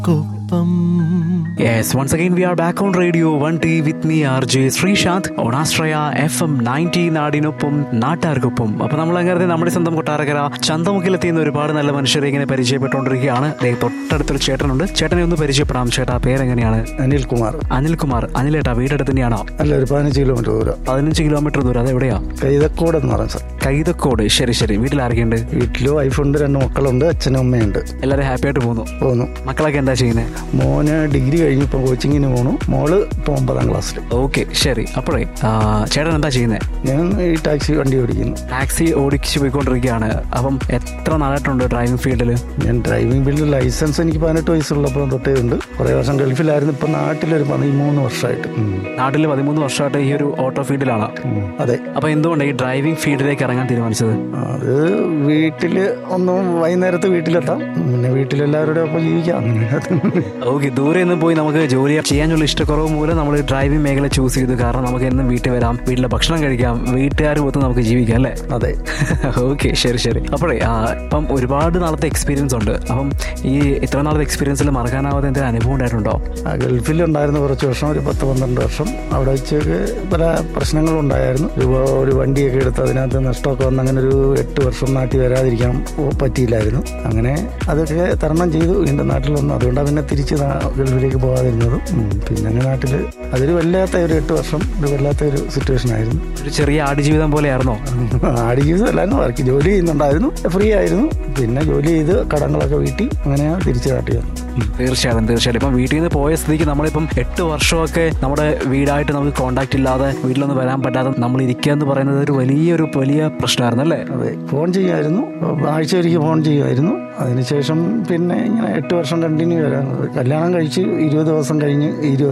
Yes, once again we are back on Radio 1T with me RJ Srishant on Astraya FM 90 നാടിനൊപ്പം നാട്ടാർക്കൊപ്പം. അപ്പോൾ നമ്മളങ്ങനെ നമ്മുടെ സ്വന്തം കൊട്ടാരക്കര ചന്തമുക്കിലെത്തിയുന്ന ഒരുപാട് നല്ല മനുഷ്യരെ ഇങ്ങനെ പരിചയപ്പെട്ടുകൊണ്ടിരിക്കുകയാണ്. തൊട്ടടുത്തൊരു ചേട്ടനുണ്ട്. ചേട്ടനെ ഒന്ന് പരിചയപ്പെടാം. ചേട്ടാ പേരെങ്ങനെയാണ്? അനിൽകുമാർ. അനിൽകുമാർ. അനിലേട്ടാ വീടടുത്ത് തന്നെയാണോ? അല്ല, ഒരു 15 കിലോമീറ്റർ ദൂരം. 15 കിലോമീറ്റർ ദൂരം. അതെവിടെയാ? കൈതക്കോട് എന്ന് പറയും സാർ. കൈതക്കോട്. ശരി ശരി. വീട്ടിൽ ആരൊക്കെയുണ്ട്? വീട്ടില് വൈഫുണ്ട്, 2 മക്കളുണ്ട്, അച്ഛനും അമ്മയുണ്ട്. എല്ലാവരും ഹാപ്പി ആയിട്ട് പോകുന്നു. മക്കളൊക്കെ എന്താ ചെയ്യുന്നത്? മോന് ഡിഗ്രി കഴിഞ്ഞ് ഇപ്പം കോച്ചിങ്ങിന് പോകണം. മോള് ഇപ്പം 9ാം ക്ലാസ്സിൽ. ഓക്കെ, ശരി. അപ്പോഴേ ചേട്ടൻ എന്താ ചെയ്യുന്നത്? ഞാൻ ഈ ടാക്സി വണ്ടി ഓടിക്കുന്നു. ടാക്സി ഓടിച്ച് പോയിക്കൊണ്ടിരിക്കുകയാണ്. അപ്പം എത്ര നാളായിട്ടുണ്ട് ഡ്രൈവിംഗ് ഫീൽഡിൽ? ഞാൻ ഡ്രൈവിംഗ് ഫീൽഡിൽ ലൈസൻസ് എനിക്ക് 18 വയസ്സുള്ളപ്പോൾ തൊട്ടേ ഉണ്ട്. കുറേ വർഷം ഗൾഫിലായിരുന്നു. ഇപ്പം നാട്ടിലൊരു 13 വർഷമായിട്ട്. നാട്ടിൽ 13 വർഷമായിട്ട് ഈ ഒരു ഓട്ടോ ഫീൽഡിലാണ്. അതെ. അപ്പൊ എന്തുകൊണ്ട് ഈ ഡ്രൈവിംഗ് ഫീൽഡിലേക്ക് ഇറങ്ങാൻ തീരുമാനിച്ചത്? അത് വീട്ടില് വൈകുന്നേരത്ത് വീട്ടിലെത്താം, പിന്നെ വീട്ടിലെല്ലാവരുടെ ഒപ്പം ജീവിക്കാം. ഓക്കെ, ദൂരെ ഒന്നും പോയി നമുക്ക് ജോലി ചെയ്യാനുള്ള ഇഷ്ടക്കുറവ് മൂലം നമ്മൾ ഡ്രൈവിംഗ് മേഖല ചൂസ് ചെയ്തു. കാരണം നമുക്ക് എന്നും വീട്ടിൽ വരാം, വീട്ടിലെ ഭക്ഷണം കഴിക്കാം, വീട്ടുകാരും ഒത്ത് നമുക്ക് ജീവിക്കാം അല്ലേ? അതെ. ഓക്കെ, ശരി ശരി. അപ്പോഴേ ഇപ്പം ഒരുപാട് നാളത്തെ എക്സ്പീരിയൻസ് ഉണ്ട്. അപ്പം ഈ ഇത്ര നാളത്തെ എക്സ്പീരിയൻസിൽ മറക്കാനാവാതെ എന്തെങ്കിലും അനുഭവം ഉണ്ടായിട്ടുണ്ടോ? ഗൾഫിലുണ്ടായിരുന്നു കുറച്ച് വർഷം, ഒരു 10-12 വർഷം. അവിടെ വെച്ച് പല പ്രശ്നങ്ങളും ഉണ്ടായിരുന്നു. ഒരു വണ്ടിയൊക്കെ എടുത്ത് അതിനകത്ത് നഷ്ടമൊക്കെ വന്ന് അങ്ങനെ ഒരു 8 വർഷം നാട്ടിൽ വരാതിരിക്കാൻ പറ്റിയില്ലായിരുന്നു. അങ്ങനെ അതൊക്കെ തരണം ചെയ്തു വീണ്ടും നാട്ടിൽ വന്നു. അതുകൊണ്ടാണ് പിന്നെ തിരിച്ച് ഗൾഫിലേക്ക് പോകാതിരുന്നതും. പിന്നെ അങ്ങനെ നാട്ടിൽ അതൊരു വല്ലാത്ത ഒരു 8 വർഷം ഒരു വല്ലാത്ത ഒരു സിറ്റുവേഷൻ ആയിരുന്നു. ഒരു ചെറിയ ആടുജീവിതം പോലെയായിരുന്നോ? ആടുജീവിതം അല്ലായിരുന്നു. വർക്ക് ജോലി ചെയ്യുന്നുണ്ടായിരുന്നു, ഫ്രീ ആയിരുന്നു. പിന്നെ ജോലി ചെയ്ത് കടങ്ങളൊക്കെ വീട്ടി അങ്ങനെയാണ് തിരിച്ച് നാട്ടിൽ വന്നത്. തീർച്ചയായിട്ടും. ഇപ്പം വീട്ടിൽ നിന്ന് പോയ സ്ഥിതിക്ക് നമ്മളിപ്പം 8 വർഷമൊക്കെ നമ്മുടെ വീടായിട്ട് നമുക്ക് കോണ്ടാക്ട് ഇല്ലാതെ വീട്ടിലൊന്നും വരാൻ പറ്റാതെ നമ്മൾ ഇരിക്കുക എന്ന് പറയുന്നത് ഒരു വലിയ പ്രശ്നമായിരുന്നു അല്ലേ? അതെ. ഫോൺ ചെയ്യുമായിരുന്നു, ആഴ്ച ഒരിക്കൽ ഫോൺ ചെയ്യുമായിരുന്നു. അതിനുശേഷം പിന്നെ ഇങ്ങനെ 8 വർഷം കണ്ടിന്യൂ വരാൻ. കല്യാണം കഴിച്ച് 20 ദിവസം കഴിഞ്ഞ്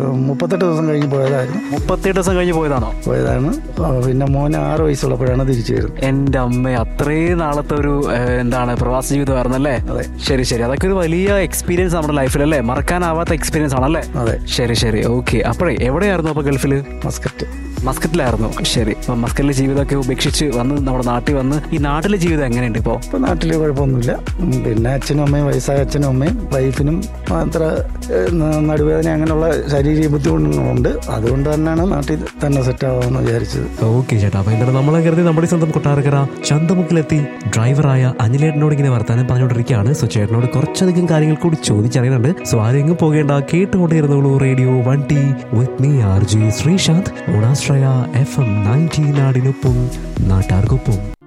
38 ദിവസം കഴിഞ്ഞ് പോയതായിരുന്നു. 38 ദിവസം കഴിഞ്ഞ് പോയതാണ്. പിന്നെ മോന് 6 വയസ്സുള്ളപ്പോഴാണ് തിരിച്ചു വരുന്നത്. എന്റെ അമ്മ, അത്രയും നാളത്തെ ഒരു പ്രവാസ ജീവിതമായിരുന്നല്ലേ? അതെ. ശരി. അതൊക്കെ ഒരു വലിയ എക്സ്പീരിയൻസ് നമ്മുടെ ലൈഫിലല്ലേ? മറക്കാനാവാത്ത എക്സ്പീരിയൻസ് ആണല്ലേ? അതെ. ശരി. ഓക്കെ. അപ്പോഴേ എവിടെയായിരുന്നു അപ്പൊ ഗൾഫില്? മസ്കറ്റിലായിരുന്നു. ശരി. അപ്പൊ മസ്കറ്റിലെ ജീവിതമൊക്കെ ഉപേക്ഷിച്ച് വന്ന് നമ്മുടെ നാട്ടിൽ വന്ന് ഈ നാട്ടിലെ ജീവിതം എങ്ങനെയുണ്ട് ഇപ്പോൾ? നാട്ടിൽ കുഴപ്പമൊന്നുമില്ല. പിന്നെ അച്ഛനും അമ്മയും, വയസ്സായ അച്ഛനും അമ്മയും, വൈഫിനും അത്ര നടുവേദന അങ്ങനെയുള്ള ശാരീരിക ബുദ്ധിമുട്ടുകളുണ്ട്. അതുകൊണ്ട് തന്നെയാണ് നാട്ടിൽ തന്നെ സെറ്റ് ആവാമെന്ന് വിചാരിച്ചത്. ഓക്കെ ചേട്ടാ. അപ്പൊ എന്താണ് നമ്മളെ കരുതി നമ്മുടെ സ്വന്തം കൊട്ടാരക്കര ചന്തമുക്കിലെത്തി ഡ്രൈവറായ അനിലേട്ടനോട് ഇങ്ങനെ വർത്താനം പറഞ്ഞുകൊണ്ടിരിക്കുകയാണ്. സോ ചേട്ടനോട് കുറച്ചധികം കാര്യങ്ങൾ കൂടി ചോദിച്ചറിയുന്നുണ്ട്. സോ ആരെങ്കിലും പോകേണ്ട, കേട്ടുകൊണ്ടിരുന്നോളൂ radio 1T with me RJ Sreesanth on Ashraya FM 90 നാടിനൊപ്പം നാട്ടാർക്കൊപ്പം.